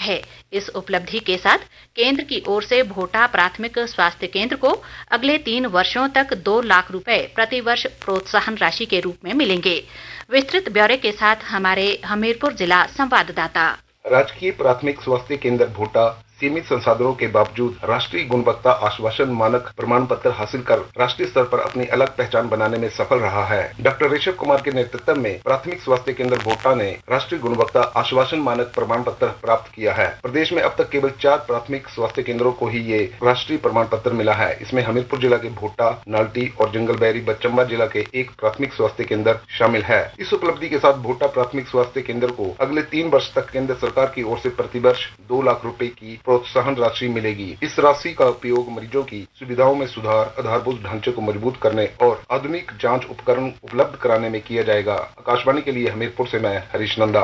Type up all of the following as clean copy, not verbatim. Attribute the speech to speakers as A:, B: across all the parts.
A: है। इस उपलब्धि के साथ केंद्र की ओर से भोटा प्राथमिक स्वास्थ्य केंद्र को अगले 3 वर्षों तक 2 लाख रुपए प्रतिवर्ष प्रोत्साहन राशि के रूप में मिलेंगे। विस्तृत ब्यौरे के साथ हमारे हमीरपुर जिला संवाददाता।
B: राजकीय प्राथमिक स्वास्थ्य केंद्र भोटा सीमित संसाधनों के बावजूद राष्ट्रीय गुणवत्ता आश्वासन मानक प्रमाण पत्र हासिल कर राष्ट्रीय स्तर पर अपनी अलग पहचान बनाने में सफल रहा है। डॉक्टर ऋषभ कुमार के नेतृत्व में प्राथमिक स्वास्थ्य केंद्र भोटा ने राष्ट्रीय गुणवत्ता आश्वासन मानक प्रमाण पत्र प्राप्त किया है। प्रदेश में अब तक केवल 4 प्राथमिक स्वास्थ्य केंद्रों को ही ये राष्ट्रीय प्रमाण पत्र मिला है। इसमें हमीरपुर जिला के भोटा, नाल्टी और जंगलबैरी बचम्बा जिला के एक प्राथमिक स्वास्थ्य केंद्र शामिल है। इस उपलब्धि के साथ भोटा प्राथमिक स्वास्थ्य केंद्र को अगले 3 वर्ष तक केंद्र सरकार की ओर से प्रतिवर्ष 2 लाख रुपए की प्रोत्साहन राशि मिलेगी। इस राशि का उपयोग मरीजों की सुविधाओं में सुधार, आधारभूत ढांचे को मजबूत करने और आधुनिक जांच उपकरण उपलब्ध कराने में किया जाएगा। आकाशवाणी के लिए हमीरपुर से मैं हरीश नंदा।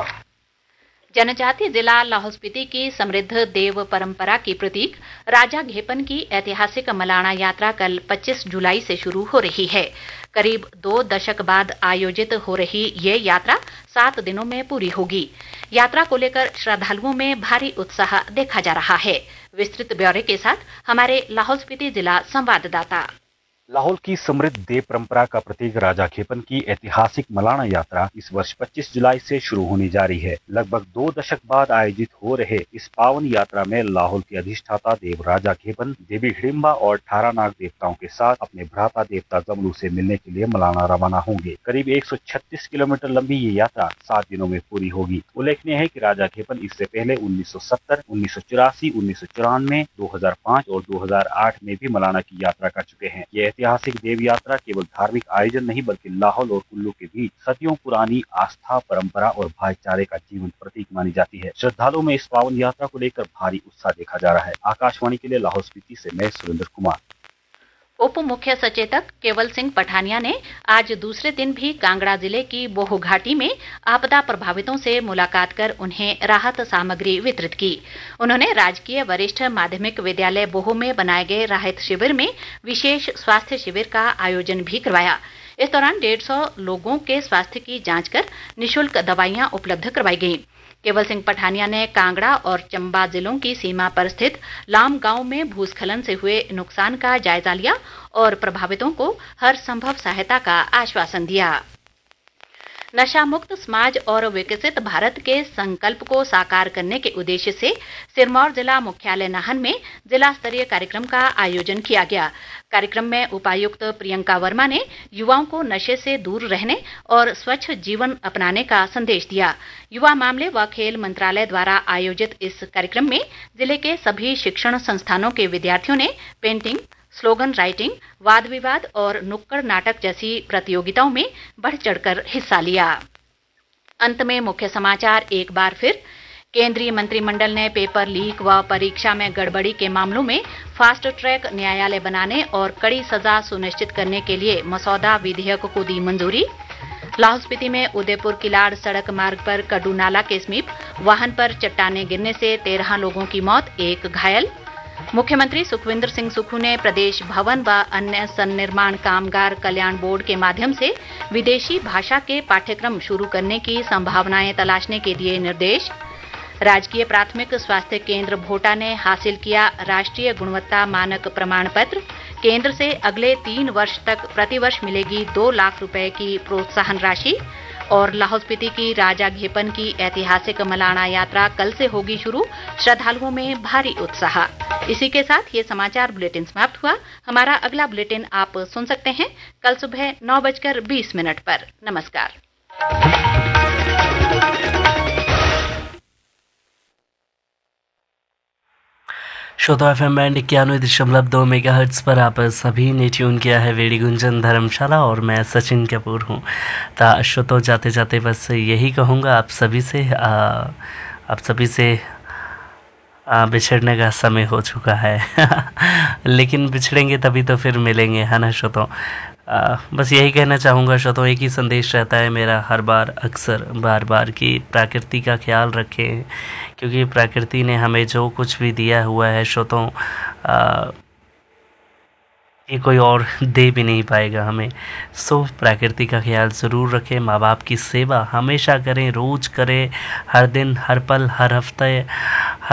A: जनजातीय जिला लाहौल स्पीति की समृद्ध देव परंपरा की प्रतीक राजा घेपन की ऐतिहासिक मलाना यात्रा कल 25 जुलाई से शुरू हो रही है। करीब 2 दशक बाद आयोजित हो रही ये यात्रा 7 दिनों में पूरी होगी। यात्रा को लेकर श्रद्धालुओं में भारी उत्साह देखा जा रहा है। विस्तृत ब्यौरे के साथ हमारे लाहौल स्पीति जिला संवाददाता।
C: लाहौल की समृद्ध देव परंपरा का प्रतीक राजा घेपन की ऐतिहासिक मलाना यात्रा इस वर्ष 25 जुलाई से शुरू होने जा रही है। लगभग 2 दशक बाद आयोजित हो रहे इस पावन यात्रा में लाहौल के अधिष्ठाता देव राजा घेपन देवी हिडिंबा और 18 नाग देवताओं के साथ अपने भ्राता देवता जमलू से मिलने के लिए मलाना रवाना होंगे। करीब 136 किलोमीटर लंबी ये यात्रा 7 दिनों में पूरी होगी। उल्लेखनीय है कि राजा घेपन इससे पहले 1970, 1984, 1994, 2005 और 2008 में भी मलाना की यात्रा कर चुके हैं। ये ऐतिहासिक देव यात्रा केवल धार्मिक आयोजन नहीं बल्कि लाहौल और कुल्लू के बीच सदियों पुरानी आस्था, परंपरा और भाईचारे का जीवंत प्रतीक मानी जाती है। श्रद्धालुओं में इस पावन यात्रा को लेकर भारी उत्साह देखा जा रहा है। आकाशवाणी के लिए लाहौल स्पीति से मैं सुरेंद्र कुमार।
A: उप मुख्य सचेतक केवल सिंह पठानिया ने आज दूसरे दिन भी कांगड़ा जिले की बोह घाटी में आपदा प्रभावितों से मुलाकात कर उन्हें राहत सामग्री वितरित की। उन्होंने राजकीय वरिष्ठ माध्यमिक विद्यालय बोह में बनाए गए राहत शिविर में विशेष स्वास्थ्य शिविर का आयोजन भी करवाया। इस दौरान 150 लोगों के स्वास्थ्य की जांच कर निःशुल्क दवाइयां उपलब्ध करवाई गईं। केवल सिंह पठानिया ने कांगड़ा और चंबा जिलों की सीमा पर स्थित लाम गांव में भूस्खलन से हुए नुकसान का जायजा लिया और प्रभावितों को हर संभव सहायता का आश्वासन दिया। नशा मुक्त समाज और विकसित भारत के संकल्प को साकार करने के उद्देश्य से सिरमौर जिला मुख्यालय नाहन में जिला स्तरीय कार्यक्रम का आयोजन किया गया। कार्यक्रम में उपायुक्त प्रियंका वर्मा ने युवाओं को नशे से दूर रहने और स्वच्छ जीवन अपनाने का संदेश दिया। युवा मामले व खेल मंत्रालय द्वारा आयोजित इस कार्यक्रम में जिले के सभी शिक्षण संस्थानों के विद्यार्थियों ने पेंटिंग, स्लोगन राइटिंग, वाद विवाद और नुक्कड़ नाटक जैसी प्रतियोगिताओं में बढ़ चढ़कर हिस्सा लिया। अंत में मुख्य समाचार एक बार फिर। केंद्रीय मंत्रिमंडल ने पेपर लीक व परीक्षा में गड़बड़ी के मामलों में फास्ट ट्रैक न्यायालय बनाने और कड़ी सजा सुनिश्चित करने के लिए मसौदा विधेयक को दी मंजूरी। लाहौल स्पीति में उदयपुर किलाड़ सड़क मार्ग पर कडू नाला के समीप वाहन पर चट्टाने गिरने से 13 लोगों की मौत, 1 घायल। मुख्यमंत्री सुखविंदर सिंह सुक्खू ने प्रदेश भवन व अन्य सन्निर्माण कामगार कल्याण बोर्ड के माध्यम से विदेशी भाषा के पाठ्यक्रम शुरू करने की संभावनाएं तलाशने के दिए निर्देश। राजकीय प्राथमिक स्वास्थ्य केंद्र भोटा ने हासिल किया राष्ट्रीय गुणवत्ता मानक प्रमाण पत्र। केंद्र से अगले 3 वर्ष तक प्रतिवर्ष मिलेगी 2 लाख रुपए की प्रोत्साहन राशि। और लाहौल स्पीति की राजा घेपन की ऐतिहासिक मलाना यात्रा कल से होगी शुरू। श्रद्धालुओं में भारी उत्साह। इसी के साथ ये समाचार बुलेटिन समाप्त हुआ। हमारा अगला बुलेटिन आप सुन सकते हैं कल सुबह 9:20 पर। नमस्कार।
D: श्रोता FM बैंड 91.2 मेगाहर्ट्ज पर आप सभी ने ट्यून किया है वेड़ी गुंजन धर्मशाला और मैं सचिन कपूर हूँ। तो श्रोता जाते जाते बस यही कहूँगा आप सभी से बिछड़ने का समय हो चुका है लेकिन बिछड़ेंगे तभी तो फिर मिलेंगे, है ना श्रोता। बस यही कहना चाहूँगा श्रोता, एक ही संदेश रहता है मेरा हर बार अक्सर बार बार कि प्रकृति का ख्याल रखें, क्योंकि प्रकृति ने हमें जो कुछ भी दिया हुआ है श्रोता ये कोई और दे भी नहीं पाएगा हमें। सो प्रकृति का ख्याल ज़रूर रखें, माँ बाप की सेवा हमेशा करें, रोज़ करें, हर दिन, हर पल, हर हफ्ते,